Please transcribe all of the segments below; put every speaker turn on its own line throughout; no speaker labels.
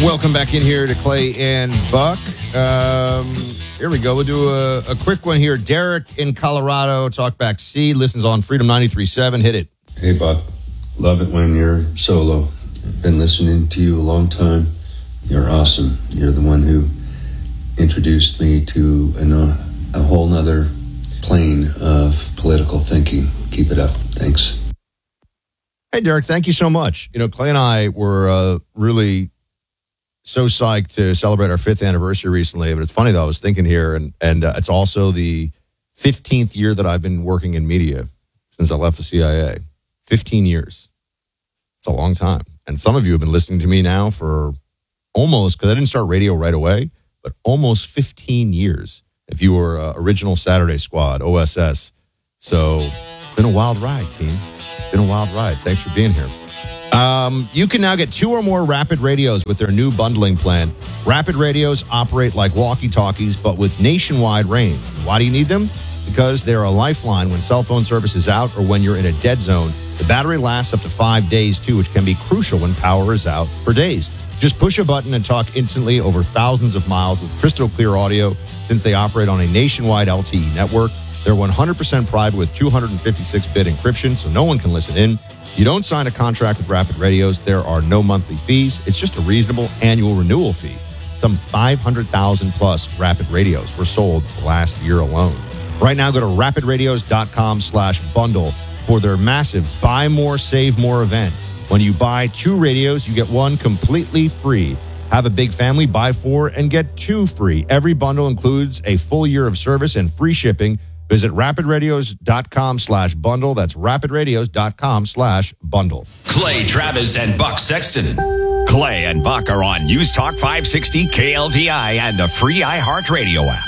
Welcome back in here to Clay and Buck. Here we go. We'll do a quick one here. Derek in Colorado, Talkback C, listens on Freedom 93.7. Hit it.
Hey, Buck. Love it when you're solo. Been listening to you a long time. You're awesome. You're the one who introduced me to a whole nother plane of political thinking. Keep it up. Thanks.
Hey, Derek, thank you so much. You know, Clay and I were really so psyched to celebrate our 5th anniversary recently. But it's funny, though, I was thinking here, and it's also the 15th year that I've been working in media since I left the CIA. 15 years. It's a long time. And some of you have been listening to me now for almost, because I didn't start radio right away, but almost 15 years. If you were original Saturday Squad, OSS. So it's been a wild ride, team. It's been a wild ride. Thanks for being here. You can now get 2 or more Rapid Radios with their new bundling plan. Rapid Radios operate like walkie-talkies, but with nationwide range. Why do you need them? Because they're a lifeline when cell phone service is out or when you're in a dead zone. The battery lasts up to 5 days, too, which can be crucial when power is out for days. Just push a button and talk instantly over thousands of miles with crystal clear audio. Since they operate on a nationwide LTE network, they're 100% private with 256-bit encryption, so no one can listen in. You don't sign a contract with Rapid Radios. There are no monthly fees. It's just a reasonable annual renewal fee. Some 500,000 plus Rapid Radios were sold last year alone. Right now, go to rapidradios.com/bundle for their massive Buy More, Save More event. When you buy 2 radios, you get 1 completely free. Have a big family, buy 4 and get 2 free. Every bundle includes a full year of service and free shipping. Visit rapidradios.com/bundle. That's rapidradios.com/bundle.
Clay Travis and Buck Sexton. Clay and Buck are on News Talk 560 KLVI and the free iHeartRadio app.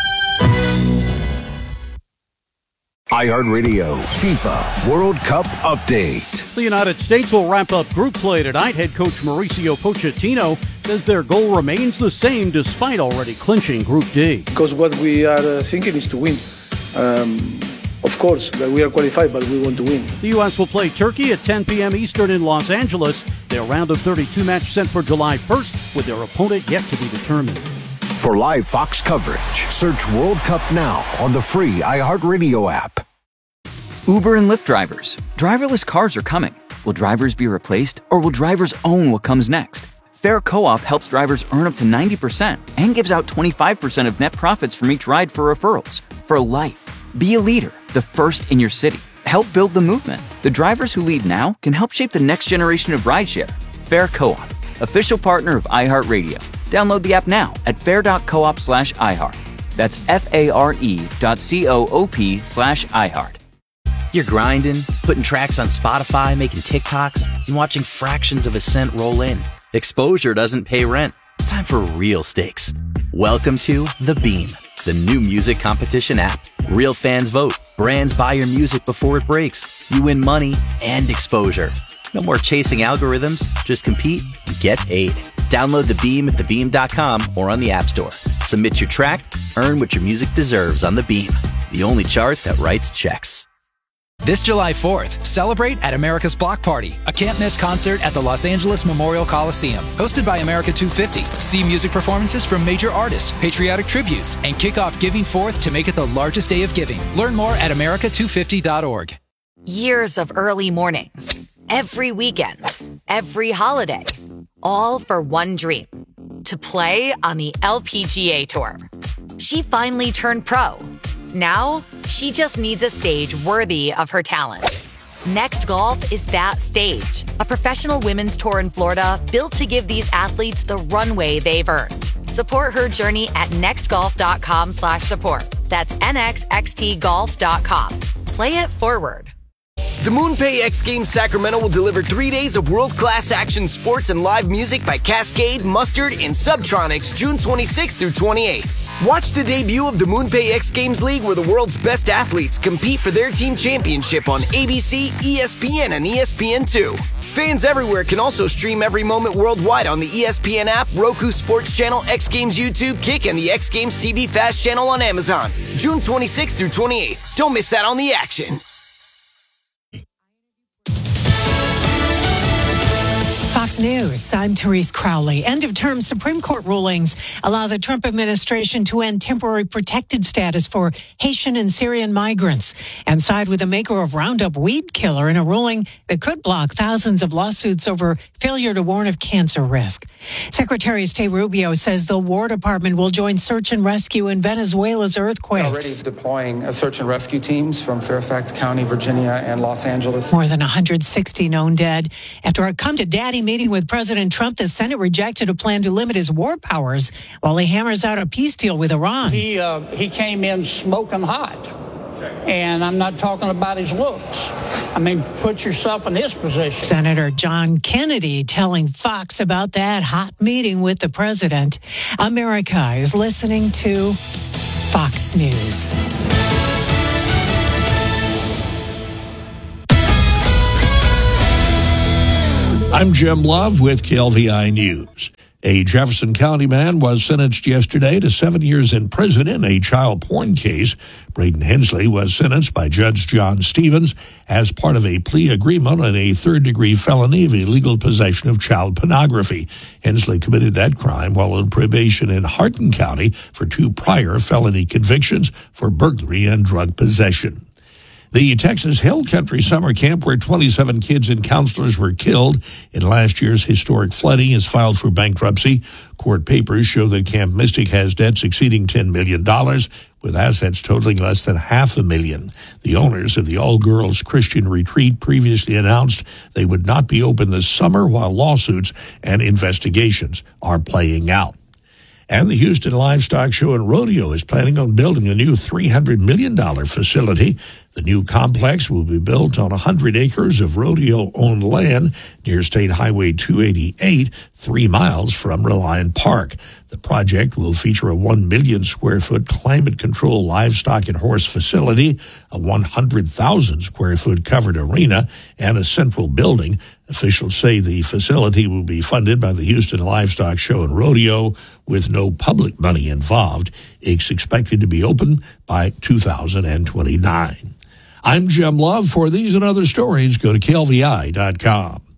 iHeartRadio FIFA World Cup Update.
The United States will wrap up group play tonight. Head coach Mauricio Pochettino says their goal remains the same despite already clinching Group D.
Because what we are thinking is to win. Of course, that we are qualified, but we want to win.
The U.S. will play Turkey at 10 p.m. Eastern in Los Angeles. Their round of 32 match set for July 1st, with their opponent yet to be determined.
For live Fox coverage, search World Cup now on the free iHeartRadio app.
Uber and Lyft drivers. Driverless cars are coming. Will drivers be replaced, or will drivers own what comes next? Fair Co-op helps drivers earn up to 90% and gives out 25% of net profits from each ride for referrals. For life. Be a leader, the first in your city. Help build the movement. The drivers who lead now can help shape the next generation of rideshare. Fair Co-op, official partner of iHeartRadio. Download the app now at fair.coop/iHeart. That's FARE.coop/iHeart.
You're grinding, putting tracks on Spotify, making TikToks, and watching fractions of a cent roll in. Exposure doesn't pay rent. It's time for real stakes. Welcome to The Beam, the new music competition app. Real fans vote. Brands buy your music before it breaks. You win money and exposure. No more chasing algorithms. Just compete and get paid. Download The Beam at thebeam.com or on the App Store. Submit your track, earn what your music deserves on The Beam, the only chart that writes checks.
This July 4th, celebrate at America's Block Party, a can't-miss concert at the Los Angeles Memorial Coliseum. Hosted by America 250. See music performances from major artists, patriotic tributes, and kick off Giving Forth to make it the largest day of giving. Learn more at america250.org.
Years of early mornings, every weekend, every holiday, all for one dream, to play on the LPGA Tour. She finally turned pro. Now, she just needs a stage worthy of her talent. Next Golf is that stage. A professional women's tour in Florida built to give these athletes the runway they've earned. Support her journey at nextgolf.com/support. That's nxxtgolf.com. Play it forward.
The MoonPay X Games Sacramento will deliver 3 days of world-class action sports and live music by Cascade, Mustard, and Subtronics June 26th through 28th. Watch the debut of the MoonPay X Games League, where the world's best athletes compete for their team championship on ABC, ESPN, and ESPN2. Fans everywhere can also stream every moment worldwide on the ESPN app, Roku Sports Channel, X Games YouTube, Kick, and the X Games TV Fast channel on Amazon. June 26th through 28th. Don't miss out on the action.
Fox Fox News, I'm Therese Crowley. End-of-term Supreme Court rulings allow the Trump administration to end temporary protected status for Haitian and Syrian migrants and side with the maker of Roundup weed killer in a ruling that could block thousands of lawsuits over failure to warn of cancer risk. Secretary of State Rubio says the War Department will join search and rescue in Venezuela's earthquakes.
Already deploying search and rescue teams from Fairfax County, Virginia, and Los Angeles.
More than 160 known dead. After a come-to-daddy meeting with President Trump, the Senate rejected a plan to limit his war powers while he hammers out a peace deal with Iran.
He came in smoking hot, and I'm not talking about his looks. I mean, put yourself in his position.
Senator John Kennedy telling Fox about that hot meeting with the president. America is listening to Fox News.
I'm Jim Love with KLVI News. A Jefferson County man was sentenced yesterday to 7 years in prison in a child porn case. Braden Hensley was sentenced by Judge John Stevens as part of a plea agreement on a third-degree felony of illegal possession of child pornography. Hensley committed that crime while on probation in Hardin County for 2 prior felony convictions for burglary and drug possession. The Texas Hill Country Summer Camp, where 27 kids and counselors were killed in last year's historic flooding, is filed for bankruptcy. Court papers show that Camp Mystic has debts exceeding $10 million, with assets totaling less than $500,000. The owners of the all-girls Christian retreat previously announced they would not be open this summer while lawsuits and investigations are playing out. And the Houston Livestock Show and Rodeo is planning on building a new $300 million facility. The new complex will be built on 100 acres of rodeo-owned land near State Highway 288, 3 miles from Reliant Park. The project will feature a 1 million square foot climate-controlled livestock and horse facility, a 100,000 square foot covered arena, and a central building. Officials say the facility will be funded by the Houston Livestock Show and Rodeo with no public money involved. It's expected to be open by 2029. I'm Jim Love. For these and other stories, go to KLVI.com.